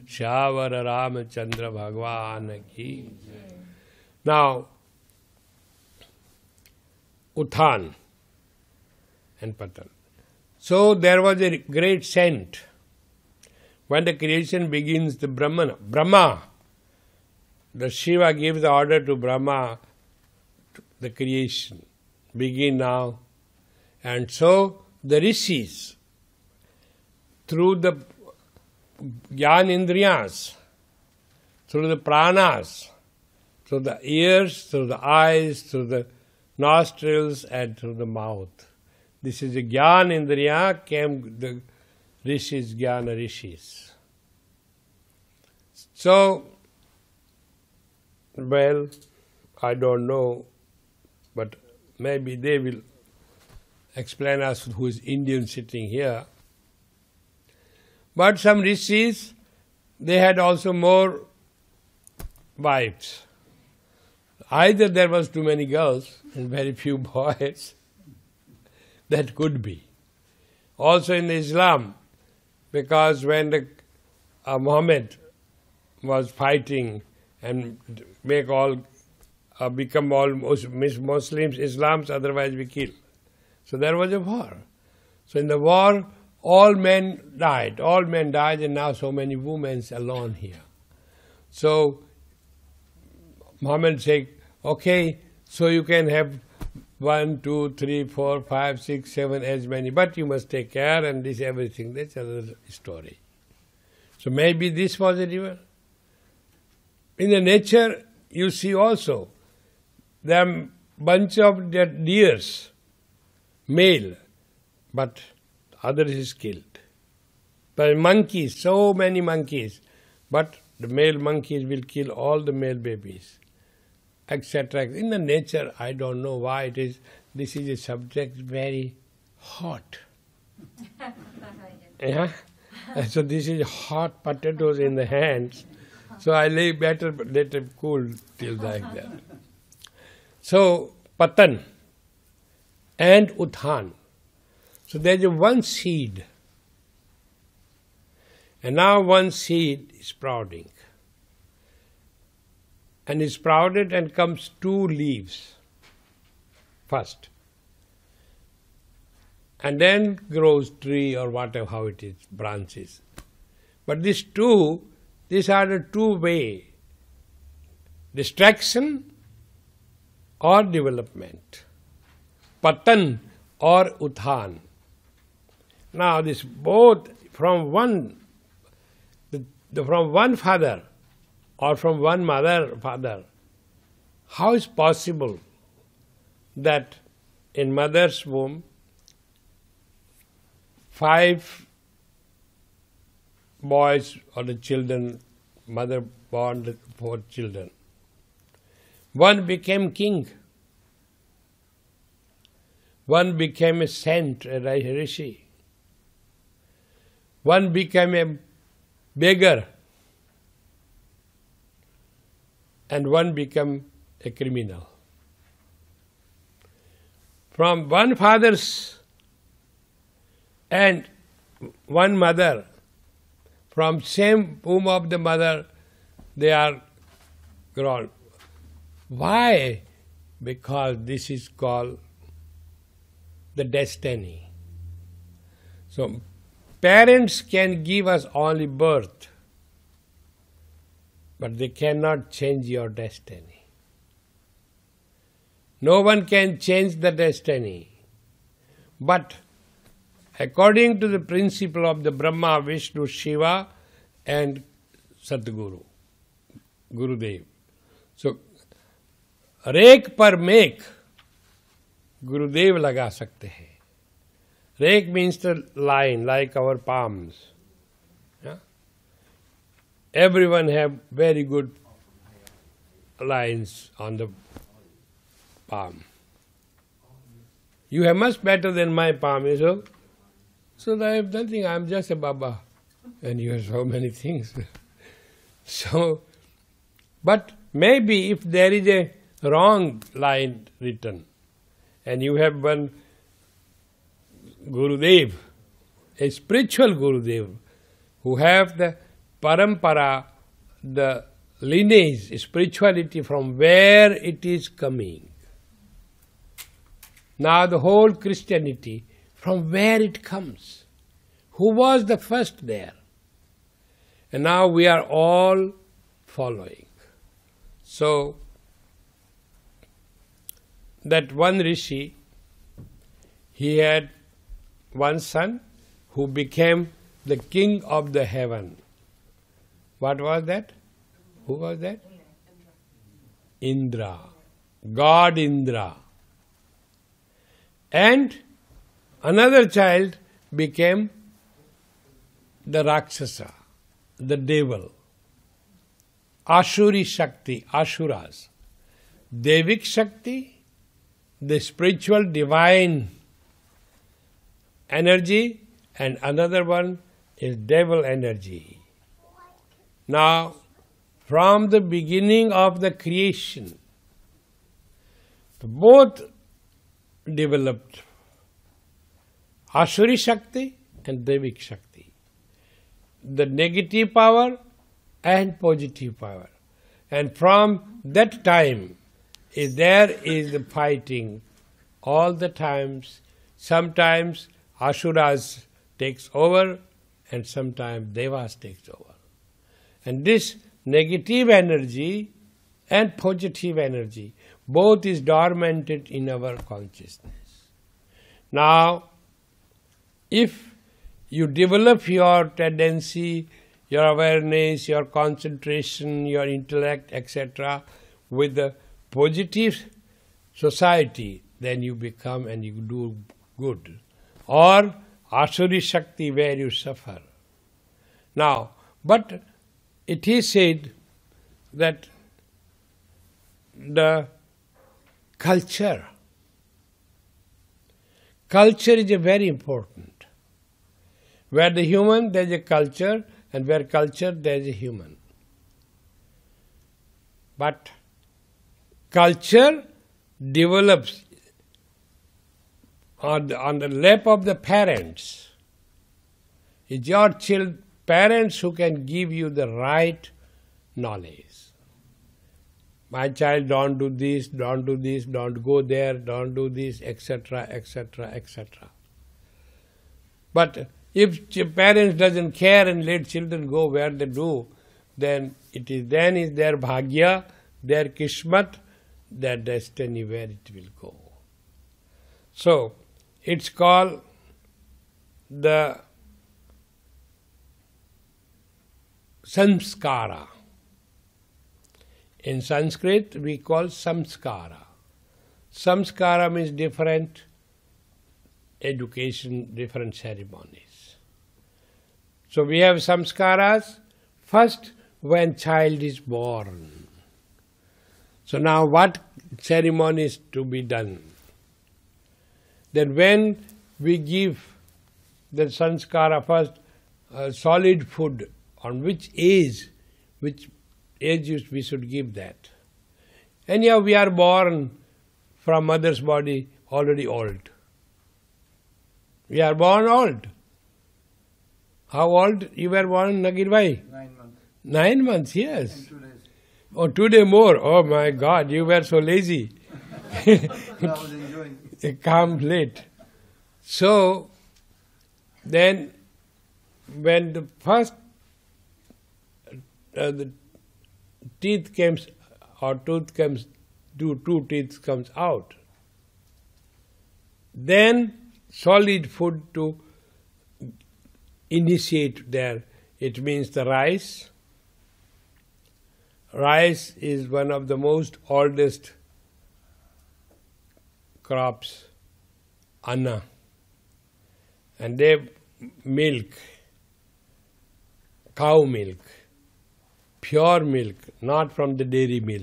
Shyavara Ramachandra Bhagwan ki. Now, Uthan and Patan. So there was a great scent. When the creation begins, the Brahma, the Shiva gives the order to Brahma, the creation, begin now. And so the rishis, through the Gyan Indriyas, through the pranas, through the ears, through the eyes, through the nostrils and through the mouth. This is the Gyan Indriya, came the rishis, Jnana rishis. So, well, I don't know, but maybe they will explain us who is Indian sitting here. But some rishis, they had also more wives. Either there was too many girls and very few boys. That could be. Also in Islam, because when Muhammad was fighting and become all Muslims, Islams, otherwise we kill. So there was a war. So in the war, all men died, and now so many women alone here. So Muhammad said, okay, so you can have 1, 2, 3, 4, 5, 6, 7, as many, but you must take care and this everything. That's another story. So maybe this was a river. In the nature, you see also, there are bunch of deers, male, but others is killed. But monkeys, so many monkeys, but the male monkeys will kill all the male babies, etc. In the nature, I don't know why it is. This is a subject very hot. Yeah? So this is hot potatoes in the hands. So I better let it cool till like that. So Patan and Uthan. So there is one seed. And now one seed is sprouting. And is sprouted and comes 2 leaves first. And then grows tree or whatever, how it is, branches. But these are the 2 way, distraction or development, Patan or Uthan. Now this both from one father or from one father, how is possible that in mother's womb 5 boys or the children, mother born the 4 children. One became king. One became a saint, a rishi. One became a beggar. And one became a criminal. From one father's and one mother, from same womb of the mother, they are grown. Why? Because this is called the destiny. So parents can give us only birth, but they cannot change your destiny. No one can change the destiny. But according to the principle of the Brahma, Vishnu, Shiva and Sadguru, Gurudev. So, rake पर make गुरुदेव लगा सकते हैं. Rake means the line, like our palms. Yeah? Everyone have very good lines on the palm. You have much better than my palm, is it? So I have nothing, I am just a Baba. And you have so many things. So, but maybe if there is a wrong line written, and you have one Gurudev, a spiritual Gurudev, who have the parampara, the lineage, spirituality, from where it is coming. Now the whole Christianity, from where it comes. Who was the first there? And now we are all following. So, that one rishi, he had one son who became the king of the heaven. What was that? Who was that? Indra. God Indra. And another child became the Rakshasa, the devil. Ashuri Shakti, Ashuras. Devik Shakti, the spiritual divine energy, and another one is devil energy. Now, from the beginning of the creation, both developed, Ashuri Shakti and Devik Shakti. The negative power and positive power. And from that time, there is the fighting all the times. Sometimes Asuras takes over and sometimes Devas takes over. And this negative energy and positive energy, both is dormanted in our consciousness. Now, if you develop your tendency, your awareness, your concentration, your intellect, etc., with the positive society, then you become and you do good. Or Asuri Shakti, where you suffer. Now, but it is said that the culture is a very important. Where the human, there is a culture, and where culture, there is a human. But culture develops on the lap of the parents. It's your parents who can give you the right knowledge. My child, don't do this, don't do this, don't go there, don't do this, etc., etc., etc. But if parents doesn't care and let children go where they do, then is their bhagya, their kismat, their destiny where it will go. So, it's called the samskara. In Sanskrit, we call samskara. Samskara means different education, different ceremonies. So we have samskaras. First, when child is born. So now what ceremony is to be done? Then when we give the sanskara first, solid food, on which age we should give that. Anyhow, we are born from mother's body already old. We are born old. How old you were born, Nagir bhai? 9 months. 9 months, yes. And 2 days. Oh, 2 days more. Oh my God, you were so lazy. I was enjoying. Come late. So, then when the first the teeth comes, or tooth comes, two teeth comes out, then solid food to initiate there. It means the rice. Rice is one of the most oldest crops, anna. And they milk, cow milk, pure milk, not from the dairy milk.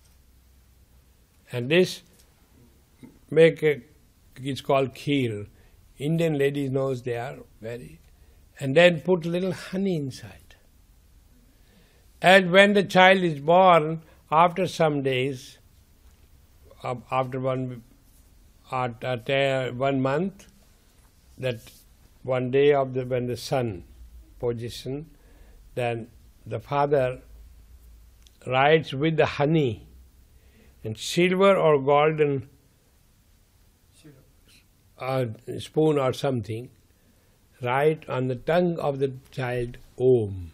And this it's called kheer. Indian ladies knows they are very, and then put little honey inside. And when the child is born, after some days, after 1 month, that one day when the sun position, then the father writes with the honey and silver or golden spoon or something, write on the tongue of the child, Om.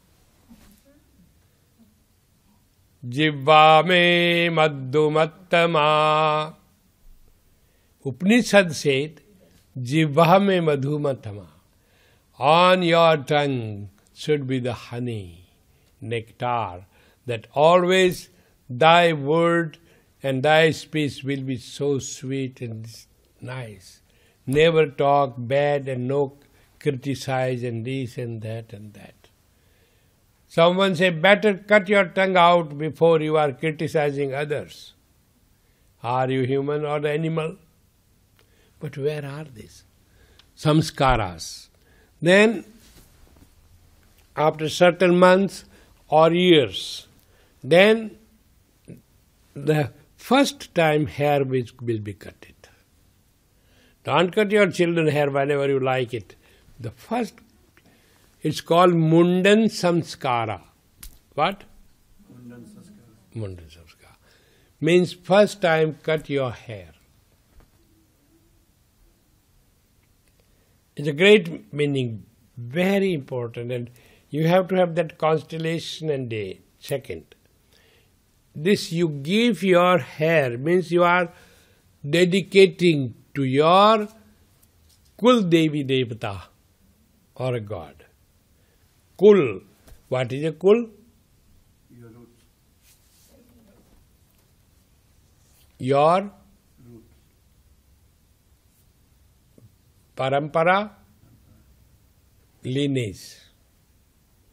Jivva me madhumattama. Upanishad said, Jivva me madhumattama. On your tongue should be the honey, nectar, that always thy word and thy speech will be so sweet and nice. Never talk bad and no criticize and this and that and that. Someone say, better cut your tongue out before you are criticizing others. Are you human or animal? But where are these? Samskaras. Then, after certain months or years, then the first time hair will be cut. Don't cut your children's hair whenever you like it. The first, it's called Mundan Samskara. What? Mundan Sanskara. Mundan Samskara. Means first time cut your hair. It's a great meaning, very important, and you have to have that constellation and day. Second, this you give your hair means you are dedicating to your Kul Devi Devata or a god. Kul. What is a Kul? Your roots. Your Roots. Parampara, lineage.